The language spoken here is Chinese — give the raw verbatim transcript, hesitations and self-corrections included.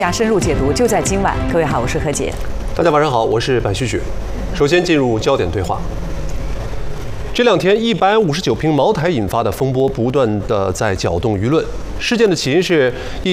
加深入解读就在今晚。各位好，我是何洁。 大家晚上好，我是白旭雪。首先进入焦点对话。这两天，一百五十九瓶茅台引发的风波不断的在搅动舆论。事件的起因是一